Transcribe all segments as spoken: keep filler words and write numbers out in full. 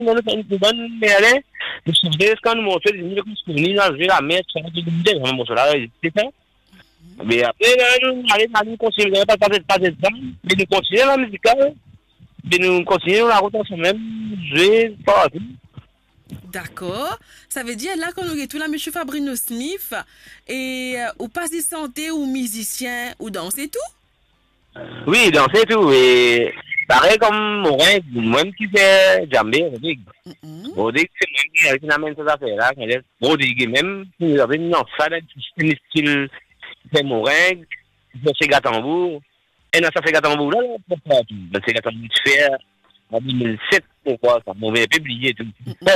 on a une bonne mais je sais quand nous montrer les musiques qu'on nous a joué la mettre ça de dire vraiment mon là c'est ça mais après nous allez nous continuer pas pas pas de temps mais nous continuer la musique mais nous continuer la route ensemble même jouer pas. D'accord. Ça veut dire là qu'on aurait tout là, monsieur Fabrino Smith, et euh, ou pas de santé ou musicien ou danser tout? Oui, danser tout. Et pareil comme mon rêve, moi-même qui fais jamber, on dit. On dit que c'est moi qui amène ces affaires-là. On dit que même si vous avez une ça, c'est style, c'est mon rêve, c'est Gatambour. Et dans ça fait Gatambour là, c'est Gatambour de faire en deux mille sept, pourquoi ça m'avait publié tout.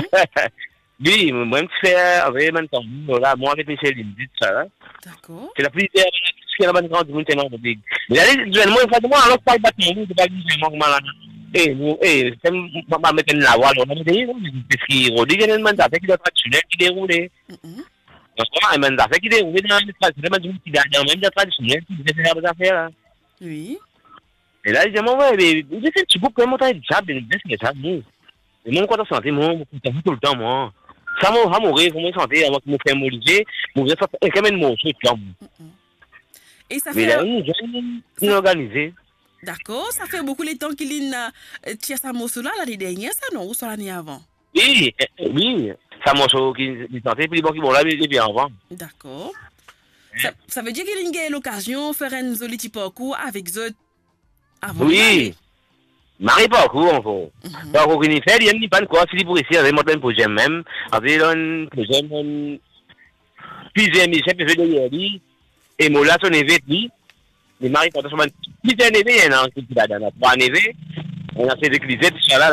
Oui, moi je fais avec même temps là, moi avec Michel dit ça là. D'accord. C'est la plus c'est la bonne grande monde tellement de big. Mais là les moi fait moi alors pas battre nous de pas dire moi mal. Eh nous eh c'est pas mettre la voile on a dit c'est qui Rodi gagne même ça fait qu'il doit traditionnel qui déroulé. Donc moi même ça fait qu'il déroulé dans le traditionnel même qui gagne même traditionnel qui fait faire des affaires là. Oui. Et là, je dis, ouais, mais je sais, tu peux quand même entendre ça, mais c'est ça, non. Et mon côté santé, moi, je tout le temps, moi. Ça m'a mourir, comment santé, avant que je me fasse mourir, je me fasse quand même mon truc, là. Et ça Mais fait. là, nous organisé. D'accord, ça fait beaucoup de temps qu'il a tiré sa morceau là, l'année dernière, ça, non, ou ça l'année avant? Oui, oui, ça morceau qui est santé, puis bon, qui vont là, et bien avant. D'accord. Ça, ça veut dire qu'il a eu l'occasion de faire un joli petit parcours avec eux. Avant oui, Marie parcours encore. Parcours qu'il fait, il n'y a pas de quoi, si pour ici, avec mon projet même, avec un projet, plusieurs missions, puis je vais dire, et moi là, son événement, les maris quand on se met plusieurs événements, il y en a qui a dans trois événements, on a fait des clichés, tout ça là,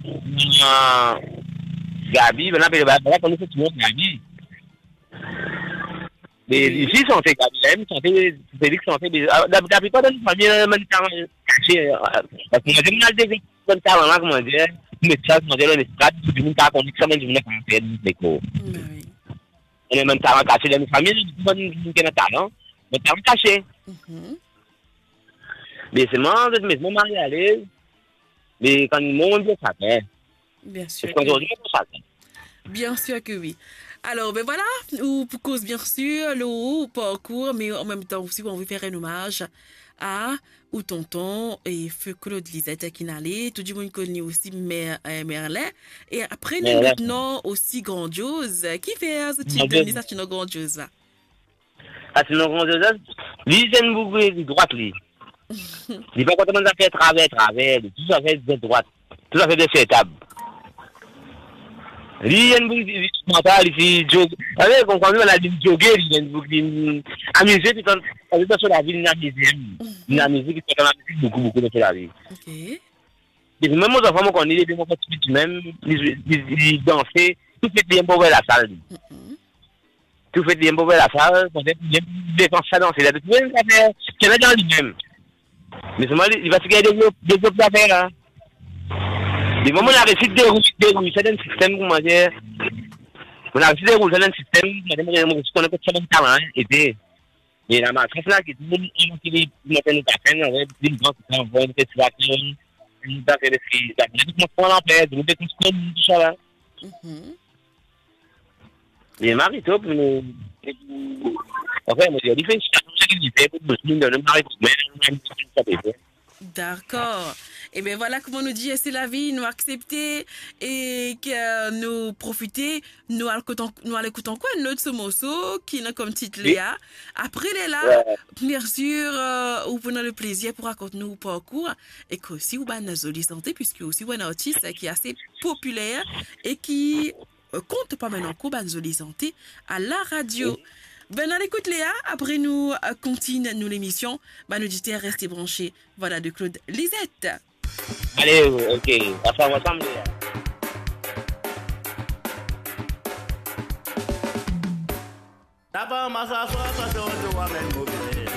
là, Gabi, on a fait des bagages, on a fait tout le monde Gabi. Mais ici, santé, Gabi, santé, Félix, santé, Gabi, pas dans une famille, caché, parce qu'on a dit, on a des bonnes talents là, comment dire, mais ça, comment dire, on est stade, tout le monde a connu que ça, mais je voulais faire des cours. On a même talent caché dans une famille, on a des talents, mais talent caché. Mais c'est moi, je me marie à l'aise, mais quand le monde dit ça, bien sûr. Bien sûr que oui. Alors, ben voilà, ou pour cause bien sûr, le parcours, mais en même temps aussi, on veut faire un hommage à ou tonton et feu Claude Lisette qui n'allait, tout le monde connaît aussi Mer, euh, Merlin, et après nous maintenant aussi grandiose, qui fait ce type de ça, c'est une grandiose là. Ah, c'est une grandiose, lui, j'aime beaucoup de droite, lui. Il va quand on a fait travers, travers, tout ça fait de droite, tout ça fait de cette table. Lui, il y a mental ici, jog. Vous savez, quand on a dit jogger, il y a une amusé, puis quand on est sur la ville, il y a une amusé qui fait beaucoup, beaucoup de la vie. Ok. Et même aux enfants, quand on est des enfants petits, même, ils dansaient, tout fait bien pour la salle. Tout fait bien pour la salle, quand ils défendent ça danser. Il y a des affaires qui sont dans lui-même. Mais seulement, il va se garder des autres affaires là. Les moments où on a réussi de dérouler, c'est un système, comment dire, on a réussi de dérouler, c'est un système, on a fait ça dans talent, et et la matrice là, qui est tout le monde qui monte nos affaires, on va dire, une grande envoi, une festival, une affaire de frise, on prend l'empêche, on fait tout ça là. Et Marie-Top, enfin, moi, il fait une fait pour nous donner un mari pour D'accord. Et bien voilà comment nous dit c'est la vie, nous accepter et que euh, nous profiter, nous allons écouter quoi notre ce morceau qui n'a comme titre Léa. Après les là, bien sûr, euh, vous prenez le plaisir pour raconter nos parcours et qu'aussi vous avez une jolie santé puisque aussi vous un artiste qui est assez populaire et qui euh, compte pas maintenant qu'on a une jolie santé à la radio. Ben, on écoute Léa, après nous euh, continuons nous l'émission. Ben, nous disons restez branchés. Voilà de Claude Lisette. Allez, ok, on va ensemble Léa. D'abord, ma